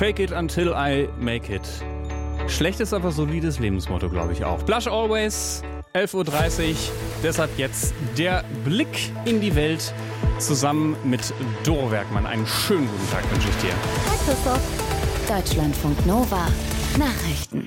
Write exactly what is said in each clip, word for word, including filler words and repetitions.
Fake it until I make it. Schlechtes, aber solides Lebensmotto, glaube ich auch. Blush Always, elf Uhr dreißig. Deshalb jetzt der Blick in die Welt zusammen mit Doro Werkmann. Einen schönen guten Tag wünsche ich dir. Hi Christoph. Deutschlandfunk Nova. Nachrichten.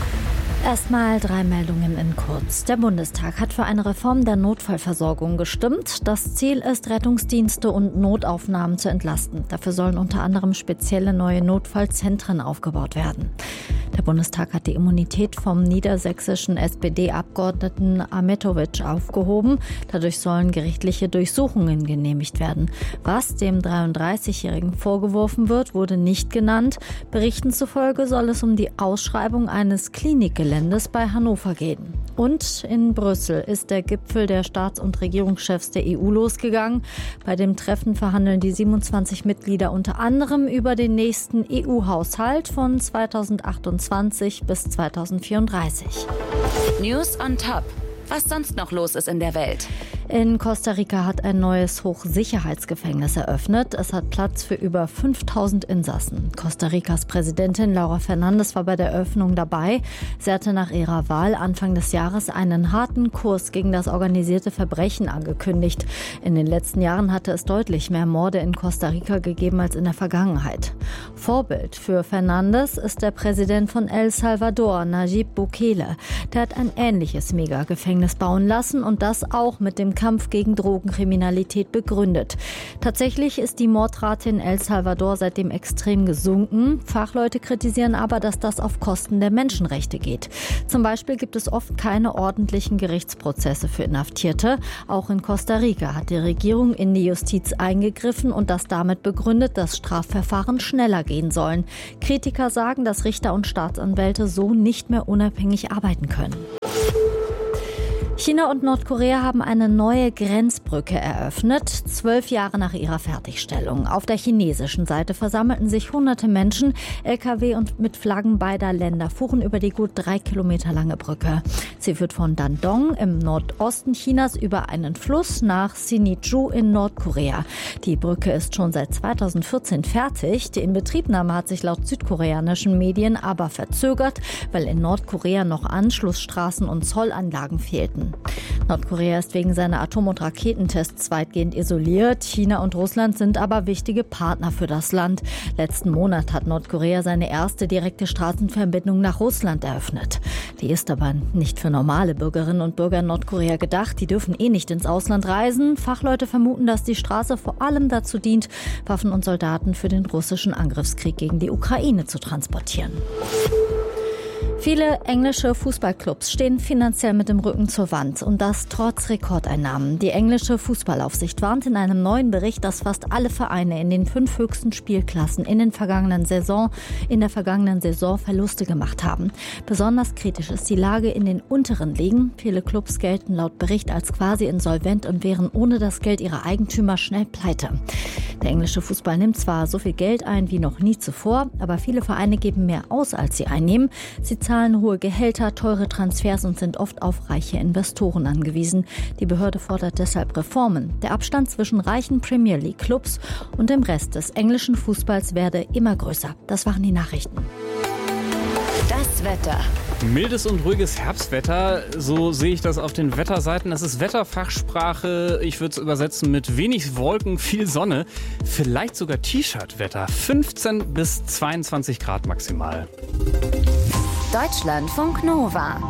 Erstmal drei Meldungen in kurz. Der Bundestag hat für eine Reform der Notfallversorgung gestimmt. Das Ziel ist, Rettungsdienste und Notaufnahmen zu entlasten. Dafür sollen unter anderem spezielle neue Notfallzentren aufgebaut werden. Der Bundestag hat die Immunität vom niedersächsischen S P D-Abgeordneten Ahmetović aufgehoben. Dadurch sollen gerichtliche Durchsuchungen genehmigt werden. Was dem dreiunddreißigjährigen vorgeworfen wird, wurde nicht genannt. Berichten zufolge soll es um die Ausschreibung eines Klinikgeländes bei Hannover gehen. Und in Brüssel ist der Gipfel der Staats- und Regierungschefs der E U losgegangen. Bei dem Treffen verhandeln die siebenundzwanzig Mitglieder unter anderem über den nächsten E U-Haushalt von zweitausendachtundzwanzig bis zweitausendvierunddreißig. News on Top. Was sonst noch los ist in der Welt? In Costa Rica hat ein neues Hochsicherheitsgefängnis eröffnet. Es hat Platz für über fünftausend Insassen. Costa Ricas Präsidentin Laura Fernández war bei der Eröffnung dabei. Sie hatte nach ihrer Wahl Anfang des Jahres einen harten Kurs gegen das organisierte Verbrechen angekündigt. In den letzten Jahren hatte es deutlich mehr Morde in Costa Rica gegeben als in der Vergangenheit. Vorbild für Fernández ist der Präsident von El Salvador, Nayib Bukele. Der hat ein ähnliches Megagefängnis bauen lassen und das auch mit dem Kampf gegen Drogenkriminalität begründet. Tatsächlich ist die Mordrate in El Salvador seitdem extrem gesunken. Fachleute kritisieren aber, dass das auf Kosten der Menschenrechte geht. Zum Beispiel gibt es oft keine ordentlichen Gerichtsprozesse für Inhaftierte. Auch in Costa Rica hat die Regierung in die Justiz eingegriffen und das damit begründet, dass Strafverfahren schneller gehen sollen. Kritiker sagen, dass Richter und Staatsanwälte so nicht mehr unabhängig arbeiten können. China und Nordkorea haben eine neue Grenzbrücke eröffnet, zwölf Jahre nach ihrer Fertigstellung. Auf der chinesischen Seite versammelten sich hunderte Menschen. L K W und mit Flaggen beider Länder fuhren über die gut drei Kilometer lange Brücke. Sie führt von Dandong im Nordosten Chinas über einen Fluss nach Sinŭiju in Nordkorea. Die Brücke ist schon seit zweitausendvierzehn fertig. Die Inbetriebnahme hat sich laut südkoreanischen Medien aber verzögert, weil in Nordkorea noch Anschlussstraßen und Zollanlagen fehlten. Nordkorea ist wegen seiner Atom- und Raketentests weitgehend isoliert. China und Russland sind aber wichtige Partner für das Land. Letzten Monat hat Nordkorea seine erste direkte Straßenverbindung nach Russland eröffnet. Die ist aber nicht für normale Bürgerinnen und Bürger in Nordkorea gedacht. Die dürfen eh nicht ins Ausland reisen. Fachleute vermuten, dass die Straße vor allem dazu dient, Waffen und Soldaten für den russischen Angriffskrieg gegen die Ukraine zu transportieren. Viele englische Fußballclubs stehen finanziell mit dem Rücken zur Wand und das trotz Rekordeinnahmen. Die englische Fußballaufsicht warnt in einem neuen Bericht, dass fast alle Vereine in den fünf höchsten Spielklassen in, den vergangenen Saison, in der vergangenen Saison Verluste gemacht haben. Besonders kritisch ist die Lage in den unteren Ligen. Viele Clubs gelten laut Bericht als quasi insolvent und wären ohne das Geld ihrer Eigentümer schnell pleite. Der englische Fußball nimmt zwar so viel Geld ein wie noch nie zuvor, aber viele Vereine geben mehr aus, als sie einnehmen. Sie zahlen hohe Gehälter, teure Transfers und sind oft auf reiche Investoren angewiesen. Die Behörde fordert deshalb Reformen. Der Abstand zwischen reichen Premier League Clubs und dem Rest des englischen Fußballs werde immer größer. Das waren die Nachrichten. Das Wetter. Mildes und ruhiges Herbstwetter, so sehe ich das auf den Wetterseiten. Das ist Wetterfachsprache, ich würde es übersetzen mit wenig Wolken, viel Sonne, vielleicht sogar T-Shirt-Wetter. fünfzehn bis zweiundzwanzig Grad maximal. Deutschlandfunk Nova.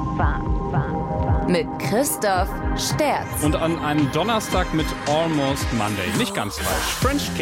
Mit Christoph Sterz. Und an einem Donnerstag mit Almost Monday. Nicht ganz falsch. French